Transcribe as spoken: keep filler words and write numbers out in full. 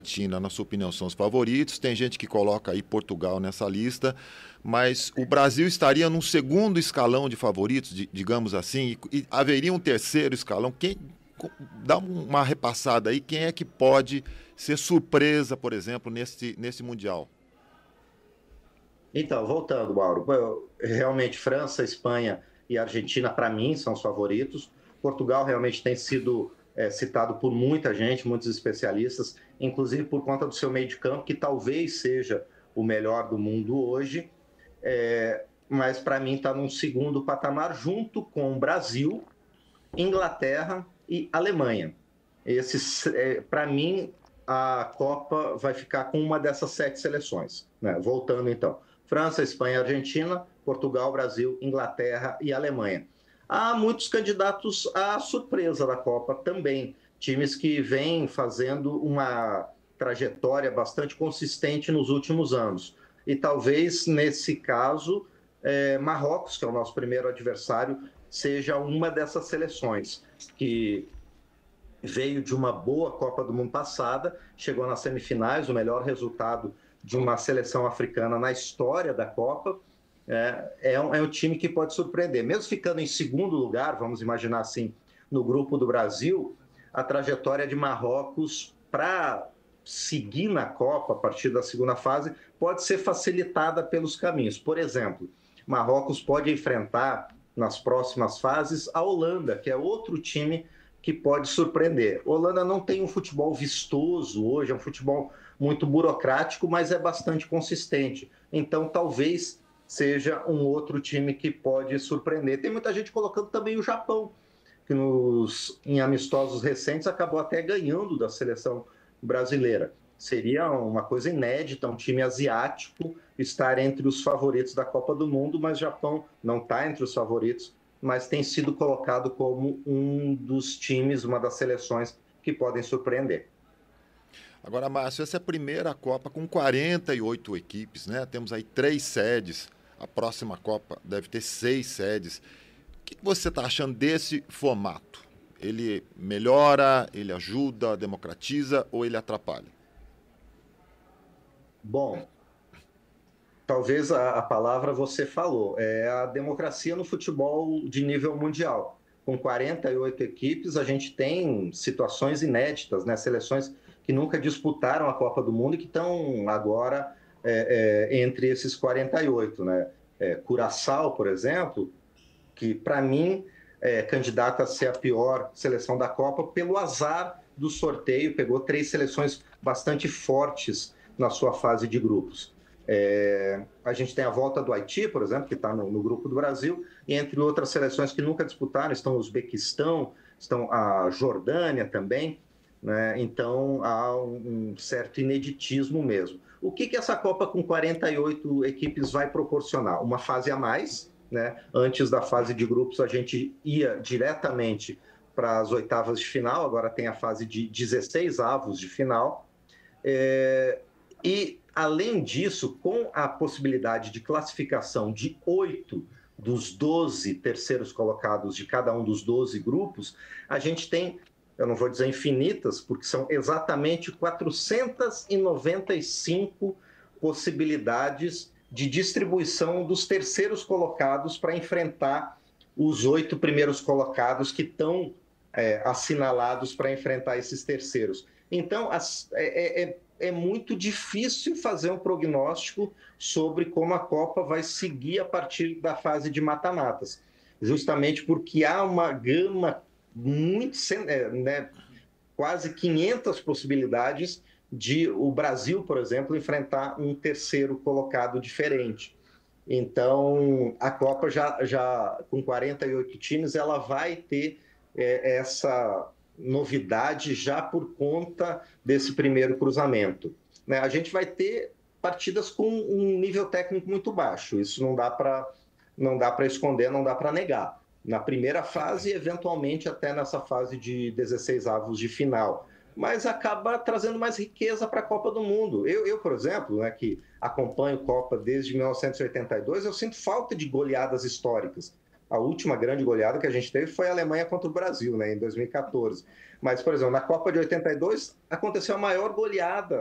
Argentina, na sua opinião, são os favoritos. Tem gente que coloca aí Portugal nessa lista, mas o Brasil estaria num segundo escalão de favoritos, de, digamos assim, e, e haveria um terceiro escalão. Quem dá uma repassada aí, quem é que pode ser surpresa, por exemplo, nesse, nesse Mundial? Então, voltando, Mauro, realmente França, Espanha e Argentina, para mim, são os favoritos. Portugal realmente tem sido é, citado por muita gente, muitos especialistas, inclusive por conta do seu meio de campo, que talvez seja o melhor do mundo hoje, é, mas para mim está num segundo patamar, junto com o Brasil, Inglaterra e Alemanha. Esses, é, para mim, a Copa vai ficar com uma dessas sete seleções, né? Voltando então. França, Espanha, Argentina, Portugal, Brasil, Inglaterra e Alemanha. Há muitos candidatos à surpresa da Copa também. Times que vêm fazendo uma trajetória bastante consistente nos últimos anos. E talvez, nesse caso, é, Marrocos, que é o nosso primeiro adversário, seja uma dessas seleções que veio de uma boa Copa do Mundo passada, chegou nas semifinais, o melhor resultado de uma seleção africana na história da Copa. É, é, um, é um time que pode surpreender. Mesmo ficando em segundo lugar, vamos imaginar assim, no grupo do Brasil, a trajetória de Marrocos para seguir na Copa a partir da segunda fase pode ser facilitada pelos caminhos. Por exemplo, Marrocos pode enfrentar nas próximas fases a Holanda, que é outro time que pode surpreender. A Holanda não tem um futebol vistoso hoje, é um futebol muito burocrático, mas é bastante consistente. Então, talvez seja um outro time que pode surpreender. Tem muita gente colocando também o Japão, que nos, em amistosos recentes acabou até ganhando da seleção brasileira. Seria uma coisa inédita, um time asiático estar entre os favoritos da Copa do Mundo, mas o Japão não está entre os favoritos, mas tem sido colocado como um dos times, uma das seleções que podem surpreender. Agora, Márcio, essa é a primeira Copa com quarenta e oito equipes, né? Temos aí três sedes. A próxima Copa deve ter seis sedes. O que você está achando desse formato? Ele melhora, ele ajuda, democratiza ou ele atrapalha? Bom, talvez a, a palavra você falou, é a democracia no futebol de nível mundial. Com quarenta e oito equipes, a gente tem situações inéditas, né? Seleções que nunca disputaram a Copa do Mundo e que estão agora é, é, entre esses quarenta e oito, né? É, Curaçao, por exemplo, que para mim é candidata a ser a pior seleção da Copa pelo azar do sorteio, pegou três seleções bastante fortes na sua fase de grupos. É, a gente tem a volta do Haiti, por exemplo, que está no, no grupo do Brasil, e entre outras seleções que nunca disputaram, estão o Uzbequistão, estão a Jordânia também, né? Então há um certo ineditismo mesmo. O que, que essa Copa com quarenta e oito equipes vai proporcionar? Uma fase a mais, né? Antes da fase de grupos a gente ia diretamente para as oitavas de final, agora tem a fase de dezesseis avos de final. É, e, além disso, com a possibilidade de classificação de oito dos doze terceiros colocados de cada um dos doze grupos, a gente tem, eu não vou dizer infinitas, porque são exatamente quatrocentas e noventa e cinco possibilidades de distribuição dos terceiros colocados para enfrentar os oito primeiros colocados que estão é, assinalados para enfrentar esses terceiros. Então, as, é, é, é muito difícil fazer um prognóstico sobre como a Copa vai seguir a partir da fase de mata-matas, justamente porque há uma gama muito, né, quase quinhentas possibilidades de o Brasil, por exemplo, enfrentar um terceiro colocado diferente. Então, a Copa já, já com quarenta e oito times, ela vai ter é, essa novidade já por conta desse primeiro cruzamento, né? A gente vai ter partidas com um nível técnico muito baixo, isso não dá para não dá para esconder, não dá para negar. Na primeira fase e, eventualmente, até nessa fase de dezesseis avos de final. Mas acaba trazendo mais riqueza para a Copa do Mundo. Eu, eu por exemplo, né, que acompanho Copa desde mil novecentos e oitenta e dois, eu sinto falta de goleadas históricas. A última grande goleada que a gente teve foi a Alemanha contra o Brasil, né, em dois mil e quatorze. Mas, por exemplo, na Copa de oitenta e dois aconteceu a maior goleada